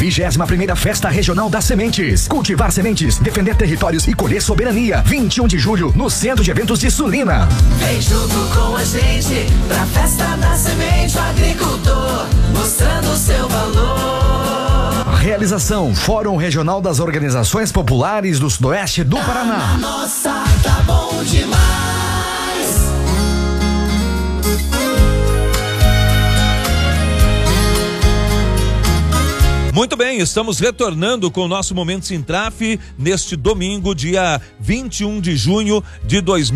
21ª Festa Regional das Sementes. Cultivar sementes, defender territórios e colher soberania. 21 de julho, no Centro de Eventos de Sulina. Vem junto com a gente pra Festa da Semente, o agricultor mostrando o seu valor. Realização: Fórum Regional das Organizações Populares do Sudoeste do Paraná. Nossa, tá bom demais. Muito bem, estamos retornando com o nosso Momento Sintraf neste domingo, dia 21 de junho de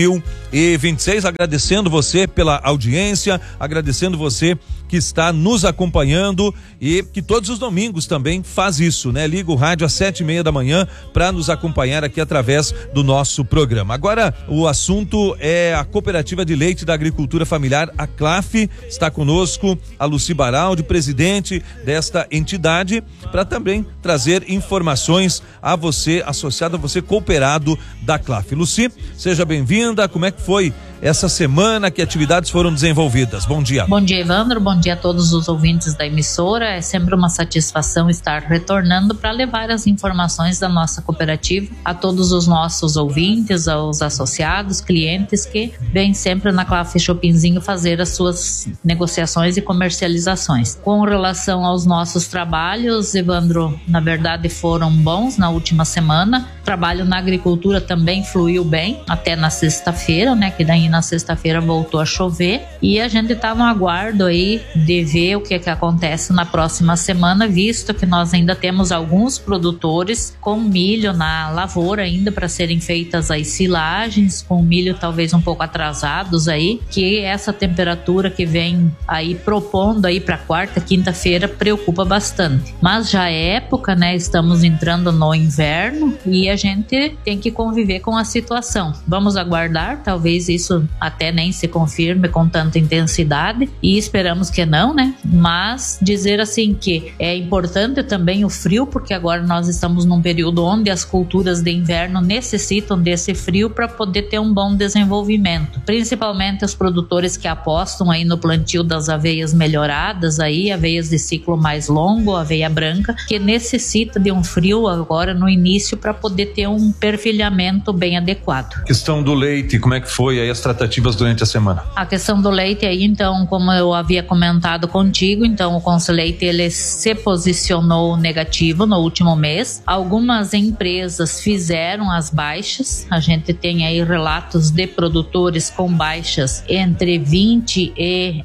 2026. Agradecendo você pela audiência, agradecendo você que está nos acompanhando e que todos os domingos também faz isso, né? Liga o rádio às 7:30 da manhã para nos acompanhar aqui através do nosso programa. Agora, o assunto é a Cooperativa de Leite da Agricultura Familiar, a CLAF. Está conosco a Lucy Baraldi, presidente desta entidade, para também trazer informações a você, associado a você, cooperado da CLAF. Lucy, seja bem-vinda. Como é que foi essa semana? Que atividades foram desenvolvidas? Bom dia. Bom dia, Evandro. Bom dia a todos os ouvintes da emissora. É sempre uma satisfação estar retornando para levar as informações da nossa cooperativa a todos os nossos ouvintes, aos associados, clientes que vêm sempre na CLAF Shoppingzinho fazer as suas negociações e comercializações. Com relação aos nossos trabalhos, Evandro, na verdade foram bons na última semana. O trabalho na agricultura também fluiu bem, até na sexta-feira, né? Que daí na sexta-feira voltou a chover e a gente está no aguardo aí de ver o que acontece na próxima semana, visto que nós ainda temos alguns produtores com milho na lavoura ainda para serem feitas as silagens, com milho talvez um pouco atrasados aí, que essa temperatura que vem aí propondo aí para quarta, quinta-feira preocupa bastante. Mas já é época, né? Estamos entrando no inverno e a gente tem que conviver com a situação. Vamos aguardar, talvez isso até nem se confirme com tanta intensidade e esperamos que não, né? Mas dizer assim que é importante também o frio, porque agora nós estamos num período onde as culturas de inverno necessitam desse frio para poder ter um bom desenvolvimento. Principalmente os produtores que apostam aí no plantio das aveias melhoradas aí, aveias de ciclo mais longo, aveia branca, que necessita de um frio agora no início para poder ter um perfilhamento bem adequado. Questão do leite, como é que foi aí as tratativas durante a semana? A questão do leite aí, então, como eu havia comentado contigo, então o Conselheite ele se posicionou negativo no último mês. Algumas empresas fizeram as baixas, a gente tem aí relatos de produtores com baixas entre 20 e,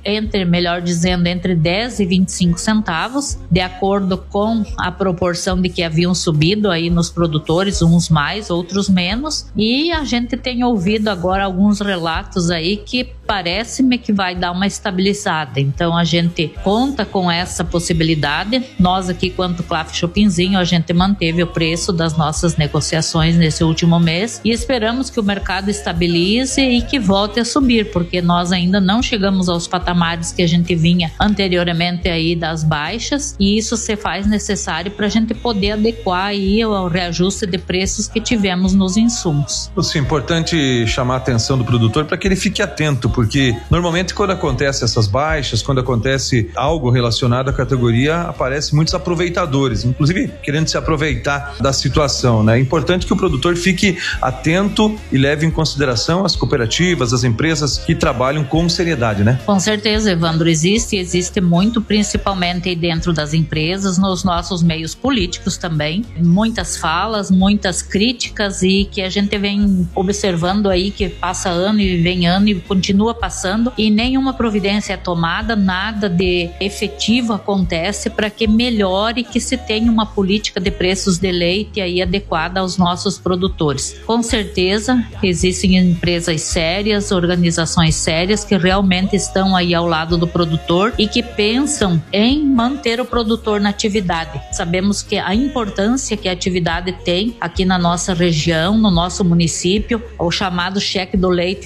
entre 10 e 25 centavos, de acordo com a proporção de que haviam subido aí nos produtores, uns mais, outros menos, e a gente tem ouvido agora alguns relatos aí que parece-me que vai dar uma estabilizada. Então a gente conta com essa possibilidade. Nós aqui, quanto CLAF Shoppingzinho, a gente manteve o preço das nossas negociações nesse último mês e esperamos que o mercado estabilize e que volte a subir, porque nós ainda não chegamos aos patamares que a gente vinha anteriormente aí das baixas, e isso se faz necessário para a gente poder adequar aí ao reajuste de preços que tivemos nos insumos. É importante chamar a atenção do produtor para que ele fique atento, porque normalmente quando acontece essas baixas, quando acontece algo relacionado à categoria, aparecem muitos aproveitadores, inclusive querendo se aproveitar da situação, né? É importante que o produtor fique atento e leve em consideração as cooperativas, as empresas que trabalham com seriedade, né? Com certeza, Evandro, existe muito, principalmente dentro das empresas, nos nossos meios políticos também, muitas falas, muitas críticas, e que a gente vem observando aí que passa ano e vem ano e continua passando e nenhuma providência é tomada, nada de efetivo acontece para que melhore, que se tenha uma política de preços de leite aí adequada aos nossos produtores. Com certeza existem empresas sérias, organizações sérias que realmente estão aí ao lado do produtor e que pensam em manter o produtor na atividade. Sabemos que a importância que a atividade tem aqui na nossa região, no nosso município, o chamado cheque do leite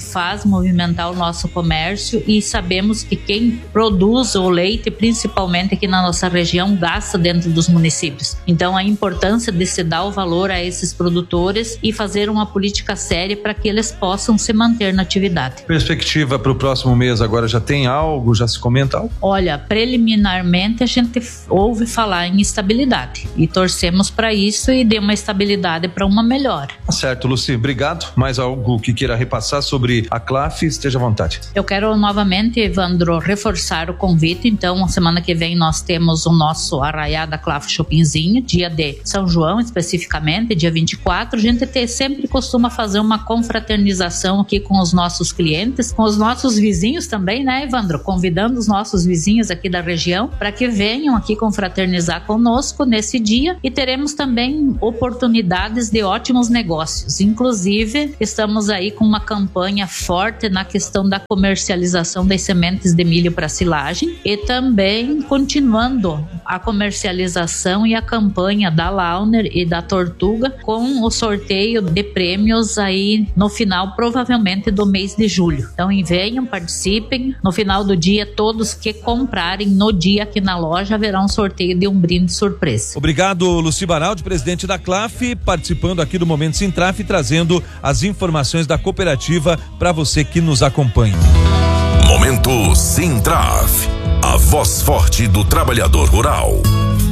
faz movimentar o nosso comércio, e sabemos que quem produz o leite, principalmente aqui na nossa região, gasta dentro dos municípios. Então a importância de se dar o valor a esses produtores e fazer uma política séria para que eles possam se manter na atividade. Perspectiva para o próximo mês agora, já tem algo, já se comenta algo? Olha, preliminarmente a gente ouve falar em estabilidade e torcemos para isso e dê uma estabilidade para uma melhora. Tá certo, Luci, obrigado. Mais algo que queira repassar sobre a CLAF, esteja à vontade. Eu quero novamente, Evandro, reforçar o convite. Então, semana que vem nós temos o nosso Arraiá da CLAF Shoppingzinho, dia de São João especificamente, dia 24. A gente sempre costuma fazer uma confraternização aqui com os nossos clientes, com os nossos vizinhos também, né, Evandro? Convidando os nossos vizinhos aqui da região para que venham aqui confraternizar conosco nesse dia, e teremos também oportunidades de ótimos negócios. Inclusive, estamos aí com uma campanha forte na questão da comercialização das sementes de milho para silagem, e também continuando a comercialização e a campanha da Launer e da Tortuga, com o sorteio de prêmios aí no final, provavelmente do mês de julho. Então venham, participem. No final do dia, todos que comprarem no dia aqui na loja, haverá um sorteio de um brinde surpresa. Obrigado, Luci Baraldi, presidente da CLAF, participando aqui do Momento Sintraf, trazendo as informações da cooperativa para você que nos acompanha. Momento Sintraf, a voz forte do trabalhador rural.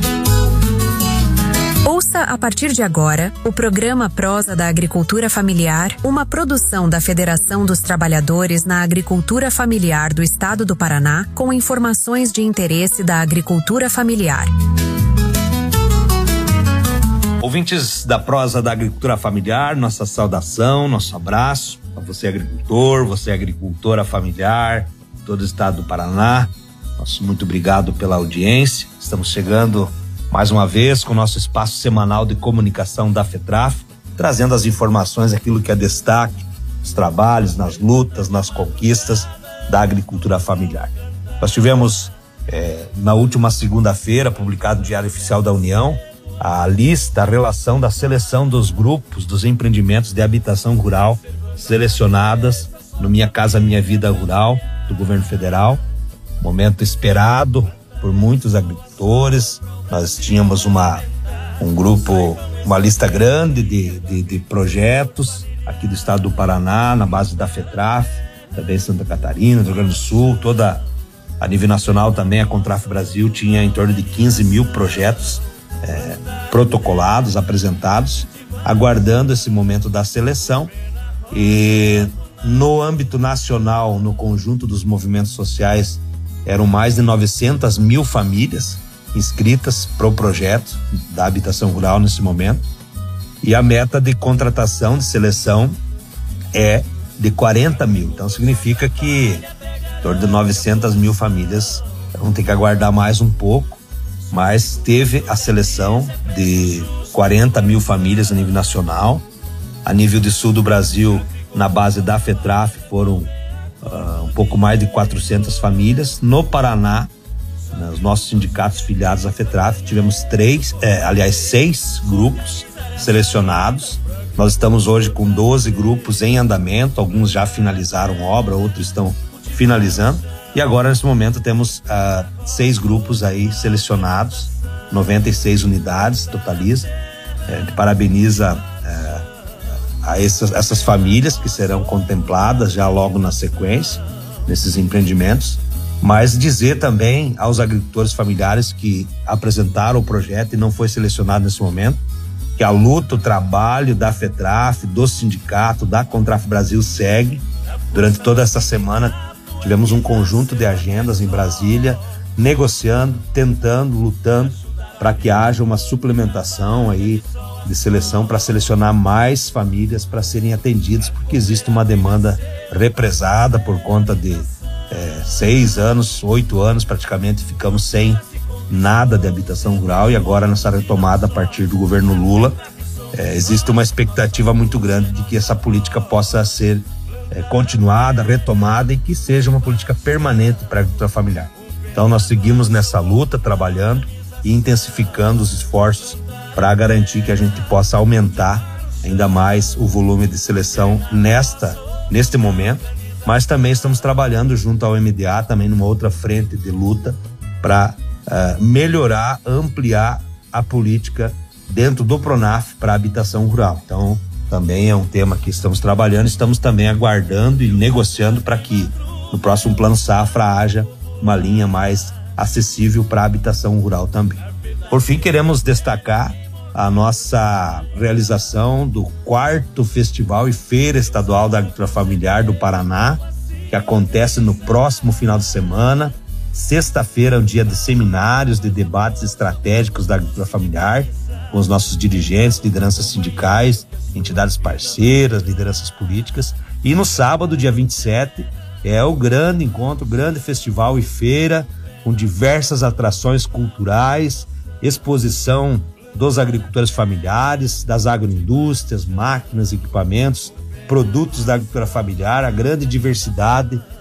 Ouça a partir de agora o programa Prosa da Agricultura Familiar, uma produção da Federação dos Trabalhadores na Agricultura Familiar do Estado do Paraná, com informações de interesse da agricultura familiar. Ouvintes da Prosa da Agricultura Familiar, nossa saudação, nosso abraço a você agricultor, você agricultora familiar, todo o Estado do Paraná. Nosso muito obrigado pela audiência. Estamos chegando mais uma vez com o nosso espaço semanal de comunicação da FETRAF, trazendo as informações, aquilo que é destaque, os trabalhos, nas lutas, nas conquistas da agricultura familiar. Nós tivemos, na última segunda-feira, publicado no Diário Oficial da União, a lista, a relação da seleção dos grupos, dos empreendimentos de habitação rural selecionadas no Minha Casa Minha Vida Rural, do governo federal. Momento esperado por muitos agricultores. Nós tínhamos um grupo, uma lista grande de projetos aqui do estado do Paraná, na base da FETRAF, também Santa Catarina, Rio Grande do Sul, toda a nível nacional também. A Contraf Brasil tinha em torno de 15 mil projetos protocolados, apresentados, aguardando esse momento da seleção. E no âmbito nacional, no conjunto dos movimentos sociais, eram mais de 900 mil famílias inscritas para o projeto da habitação rural nesse momento, e a meta de contratação de seleção é de 40 mil, então significa que em torno de 900 mil famílias vão ter que aguardar mais um pouco, mas teve a seleção de 40 mil famílias a nível nacional. A nível de sul do Brasil, na base da FETRAF, foram um pouco mais de 400 famílias. No Paraná, nos nossos sindicatos filiados à FETRAF, tivemos 6 grupos selecionados. Nós estamos hoje com 12 grupos em andamento, alguns já finalizaram obra, outros estão finalizando. E agora, nesse momento, temos 6 grupos aí selecionados, 96 unidades, totaliza. Parabeniza a essas famílias que serão contempladas já logo na sequência, nesses empreendimentos. Mas dizer também aos agricultores familiares que apresentaram o projeto e não foi selecionado nesse momento, que a luta, o trabalho da FETRAF, do sindicato, da Contraf Brasil segue. Durante toda essa semana tivemos um conjunto de agendas em Brasília, negociando, tentando, lutando para que haja uma suplementação aí de seleção, para selecionar mais famílias para serem atendidas, porque existe uma demanda represada por conta de 6 anos, 8 anos praticamente ficamos sem nada de habitação rural, e agora nessa retomada a partir do governo Lula existe uma expectativa muito grande de que essa política possa ser continuada, retomada, e que seja uma política permanente para a agricultura familiar. Então nós seguimos nessa luta, trabalhando e intensificando os esforços para garantir que a gente possa aumentar ainda mais o volume de seleção nesta neste momento, mas também estamos trabalhando junto ao MDA, também numa outra frente de luta para melhorar, ampliar a política dentro do PRONAF para a habitação rural. Então, também é um tema que estamos trabalhando, estamos também aguardando e negociando para que no próximo Plano Safra haja uma linha mais acessível para a habitação rural também. Por fim, queremos destacar a nossa realização do 4º Festival e Feira Estadual da Agricultura Familiar do Paraná, que acontece no próximo final de semana. Sexta-feira é um dia de seminários, de debates estratégicos da agricultura familiar, com os nossos dirigentes, lideranças sindicais, entidades parceiras, lideranças políticas. E no sábado, dia 27, é o grande encontro, o grande festival e feira, com diversas atrações culturais, exposição dos agricultores familiares, das agroindústrias, máquinas, equipamentos, produtos da agricultura familiar, a grande diversidade